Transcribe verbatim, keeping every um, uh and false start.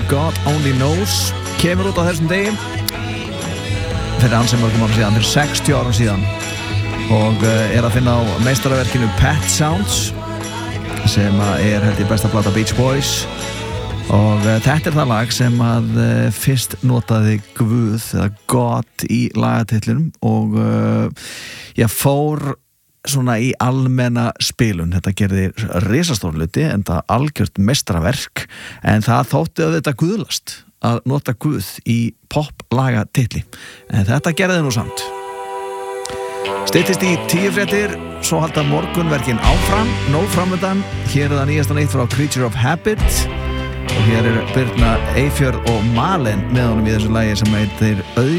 God Only Knows kemur út á þessum degi fyrir hans sem mörgum ára síðan, fyrir sextíu árum síðan og uh, er að finna á meistaraverkinu Pet Sounds sem er held ég besta plata Beach Boys og uh, þetta er það lag sem að uh, fyrst notaði Guð eða God í lagatitlinum og uh, ég fór svona í almenna spilun. Þetta gerði risastór hluti en það algjört meistaraverk en það þótti að þetta guðlast að nota Guð í pop-lagatitli en þetta gerði nú samt. Styttist í tíu fréttir, svo halda morgunverkin áfram, nóg framöndan. Hér er það nýjasta neitt frá Creature of Habit og hér er Birna Eyfjörð og Malen með honum í þessu lagi sem heitir Auð